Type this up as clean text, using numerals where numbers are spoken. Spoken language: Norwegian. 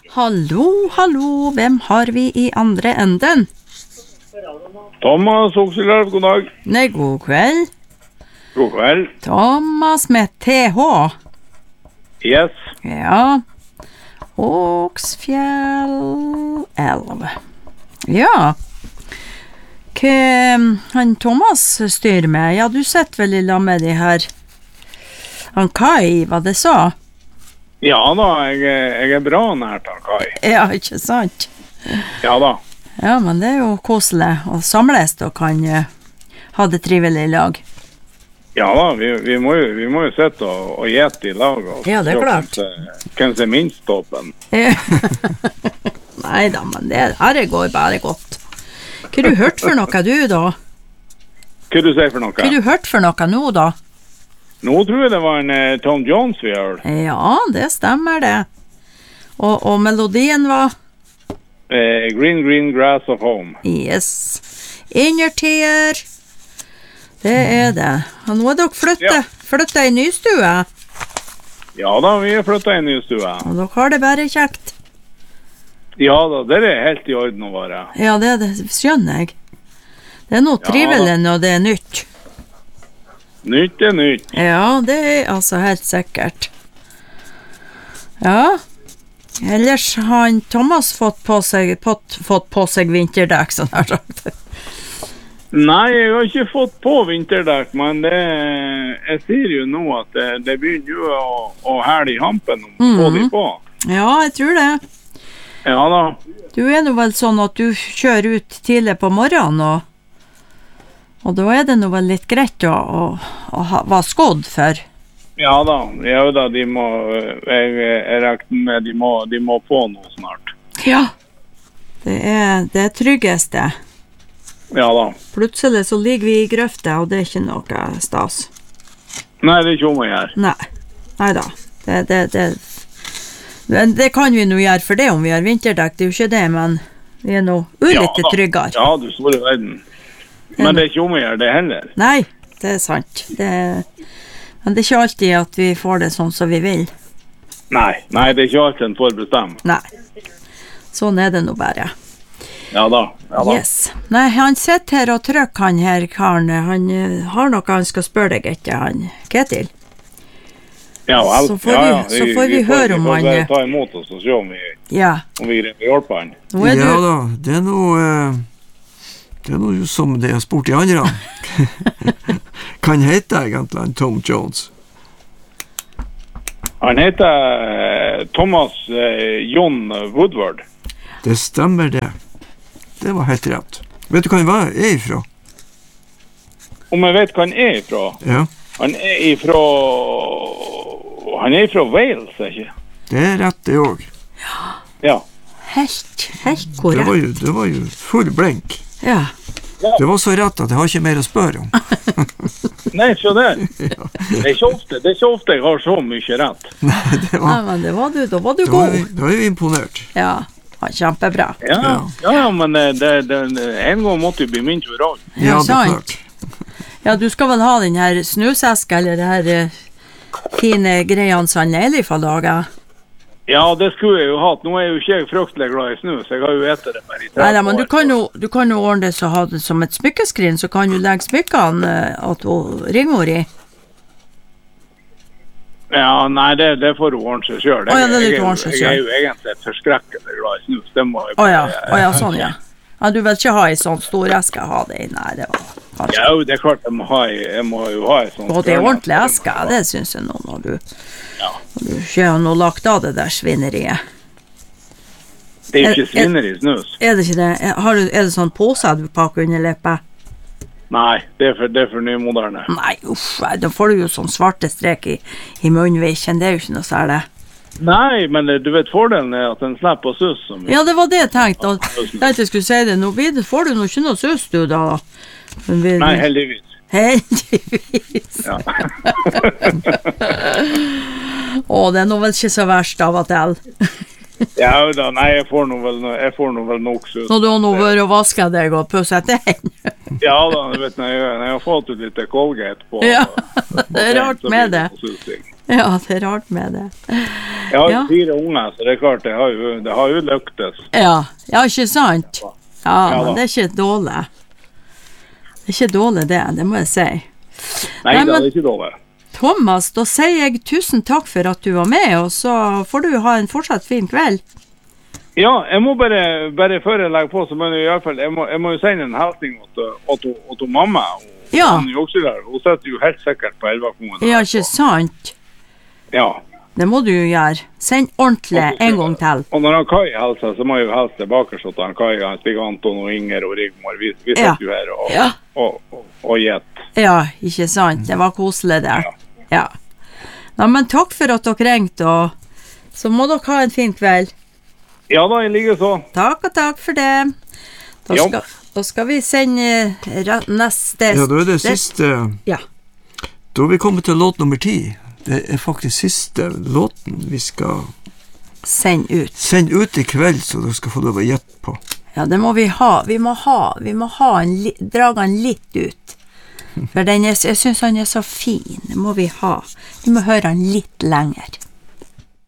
Hallo, hvem har vi i andre enden? Thomas Okseløv, god dag. Nei, god kveld. God kveld. Thomas med TH. Yes. Ja. Åksfjell 11. Ja. Hva han Thomas styrer med? Ja, du sitter vel i lag med de her han Kai, hva det sa? Ja da, jeg er bra nært av Kai. Ja, ikke sant? Ja da. Ja, men det er jo koselig å samles og kan ha det trivelig i lag. Ja da, vi må jo sitte og gjette i lag. Og ja, det er klart. Hvem som er minst åpen. Neida, men det her går bare godt. Hva har du hørt for noe du da? Hva du sier for noe? Hva har du hørt for noe nå da? Nå tror jeg det var en Tom Jones vi hørte. Ja, det stemmer det. Og melodien var? Green, green grass of home. Yes. Innertier. Det er det. Og nå er dere flyttet i nystue. Ja da, vi har flyttet i nystue. Og dere har det bare kjekt. Ja da, det er helt i orden å være. Ja, det skjønner jeg. Det er noe trivelig når det er nytt. Nytt er nytt. Ja, det er altså helt sikkert. Ja. Ellers har Thomas fått på seg vinterdekk, sånn her sagt. Nei, jeg har ikke fått på vinterdekk, men jeg sier jo nå at det begynner jo å hæle i hampen om å få de på. Ja, jeg tror det. Ja da. Du er nå vel sånn at du kjører ut tidlig på morgenen, og da er det nå vel litt greit å være skodd for. Ja da, jeg regner med de må på noe snart. Ja, det er det tryggeste. Ja da. Plutselig så ligger vi i grøfte, og det er ikke noe stas. Nei, det er ikke om å gjøre. Neida. Det kan vi nå gjøre for det om vi har vinterdekk, det er jo ikke det, men vi er nå litt tryggere. Ja, du store verden. Men det er ikke om å gjøre det heller. Nei, det er sant. Men det er ikke alltid at vi får det sånn som vi vil. Nei, det er ikke alltid en får bestemme. Nei, sånn er det nå bare. Ja da. Yes. Nei, han sitter her og trykker han her, karen. Han har noe han skal spørre deg etter, han Ketil. Ja, vel. Så får vi høre om han... Vi får bare ta imot oss og se om vi greier å hjelpe han. Ja da, det er noe som det er spurt i andre. Kan hete egentlig Tom Jones? Han heter Thomas John Woodward. Det stemmer det. Det var helt rett. Vet du hva han er ifra? Om jeg vet hva han er ifra? Ja. Han er ifra Wales, ikke? Det er rett det også. Ja. Helt korrekt. Det var jo full blink. Ja. Det var så rett at jeg har ikke mer å spørre om. Nei, så det. Det er ikke ofte jeg har så mye rett. Nei, men det var du, da var du god. Da er vi imponert. Ja, kjempebra. Ja, men en gang måtte vi bli min tur også. Ja, det er klart. Ja, du skal vel ha den her snuseska, eller det her fine greiene som Eilif har laget? Ja, det skulle jeg jo hatt. Nå er jo ikke jeg fryktelig glad i snus. Jeg har jo etter det bare i 30 år. Nei, men du kan jo ordne det så ha det som et smykkeskrin, så kan du legge smykkene at ringmor i. Ja, nei, det får du ordne seg selv. Ja, det er litt ordne seg selv. Jeg er jo egentlig forskrekkelig glad i snus. Det må jeg ja, sånn, ja. Ja, du vil ikke ha en sånn stor eske ha det i? Nei, det var kanskje... Ja, det er klart jeg må jo ha en sånn... Og det er ordentlig eske, det synes jeg nå, når du ikke har noe lagt av det der svineriet. Det er jo ikke svineri snus. Er det ikke det? Er det sånn pose du pakker under leppet? Nei, det er for nymoderne. Nei, da får du jo sånn svarte strek i munnviken, det er jo ikke noe særlig. Nei, men du vet fordelen er at den slipper å sus. Ja, det var det jeg tenkte. Jeg skulle si det. Nå får du nå ikke noe sus, du da. Nei, heldigvis. Heldigvis. Ja. Det er nå vel ikke så verst av og til. Ja da, nei, jeg får nå vel nok sus. Når du har nå vært og vasket deg og pusset den. Ja da, du vet, når jeg har fått ut litt Colgate på. Ja, det er rart med det. Ja, det er rart med det. Jeg har Ja. 4 unger, så det er klart, det har jo lyktes. Ja, ikke sant? Ja, Ja men da. det er ikke dårlig. Det er ikke dårlig det må jeg si. Nei, Nei, det men- er ikke dårlig. Thomas, da sier jeg tusen takk for at du var med, og så får du ha en fortsatt fin kveld. Ja, jeg må bare før jeg legger på, så må jeg i hvert fall, jeg må jo sende en hilsning til mamma. Ja. Hun er jo også der. Hun sitter jo helt sikkert på Elvakoen. Ja, ikke sant? Ja. Det må du jo gjøre. Send ordentlig en gang til. Og når han Kai hilser, så må jeg jo hilse tilbake så til han Kai, han Stig Anton og Inger og Rigmor. Vi sitter Ja. jo her Ja. og gjett. Ja, ikke sant? Det var koselig det. Ja. Nei, men takk for at dere ringte, og så må dere ha en fin kveld. Ja da, jeg ligger så. Takk og takk for det. Ja. Da skal vi sende neste... Ja, da er det siste. Ja. Da er vi kommet til låt nummer 10. Det er faktisk siste låten vi skal Send ut. sende ut i kveld, så dere skal få lov å gjette på. Ja, det må vi ha. Vi må dra den litt ut. For jeg synes han er så fin. Det må vi ha. Vi må høre han litt lenger.